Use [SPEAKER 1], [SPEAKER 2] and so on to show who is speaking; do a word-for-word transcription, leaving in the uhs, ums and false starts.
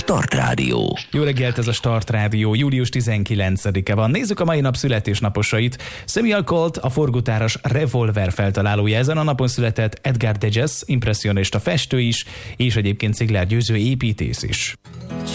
[SPEAKER 1] Start Rádió.
[SPEAKER 2] Jó reggelt, ez a Start Rádió. július tizenkilencedike van. Nézzük a mai nap születésnaposait. Samuel Colt, a forgótáras Revolver feltalálója, ezen a napon született. Edgar Degas, impresszionista festő is, és egyébként Ziegler Győző építész is.